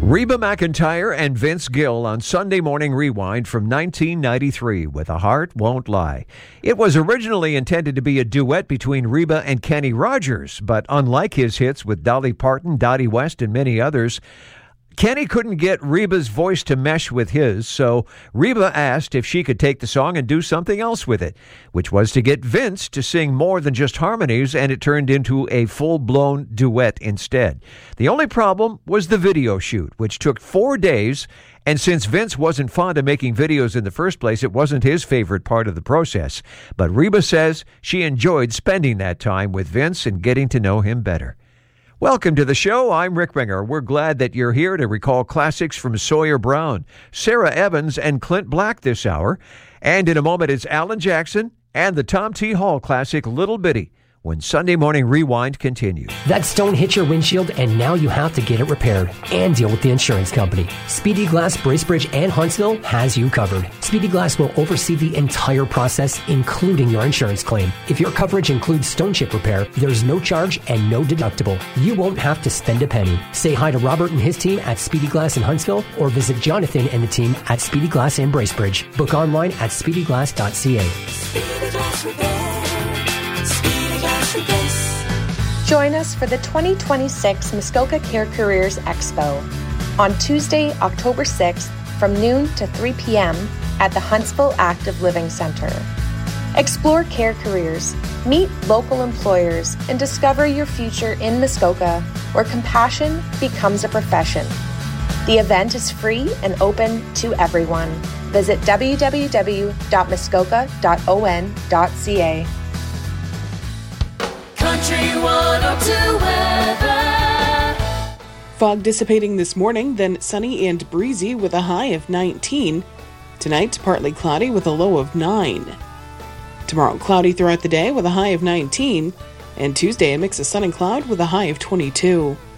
Reba McEntire and Vince Gill on Sunday Morning Rewind from 1993 with A Heart Won't Lie. It was originally intended to be a duet between Reba and Kenny Rogers, but unlike his hits with Dolly Parton, Dottie West, and many others, Kenny couldn't get Reba's voice to mesh with his, so Reba asked if she could take the song and do something else with it, which was to get Vince to sing more than just harmonies, and it turned into a full-blown duet instead. The only problem was the video shoot, which took 4 days, and since Vince wasn't fond of making videos in the first place, it wasn't his favorite part of the process. But Reba says she enjoyed spending that time with Vince and getting to know him better. Welcome to the show. I'm Rick Ringer. We're glad that you're here to recall classics from Sawyer Brown, Sarah Evans, and Clint Black this hour. And in a moment, it's Alan Jackson and the Tom T. Hall classic Little Bitty, when Sunday Morning Rewind continues. That stone hit your windshield, and now you have to get it repaired and deal with the insurance company. Speedy Glass, Bracebridge, and Huntsville has you covered. Speedy Glass will oversee the entire process, including your insurance claim. If your coverage includes stone chip repair, there's no charge and no deductible. You won't have to spend a penny. Say hi to Robert and his team at Speedy Glass in Huntsville, or visit Jonathan and the team at Speedy Glass in Bracebridge. Book online at speedyglass.ca. Speedy Glass Repair. Speedy Glass Replace. Join us for the 2026 Muskoka Care Careers Expo on Tuesday, October 6th from noon to 3 p.m. at the Huntsville Active Living Center. Explore care careers, meet local employers, and discover your future in Muskoka, where compassion becomes a profession. The event is free and open to everyone. Visit www.muskoka.on.ca. Country 102 weather. Fog dissipating this morning, then sunny and breezy with a high of 19. Tonight, partly cloudy with a low of 9. Tomorrow, cloudy throughout the day with a high of 19. And Tuesday, a mix of sun and cloud with a high of 22.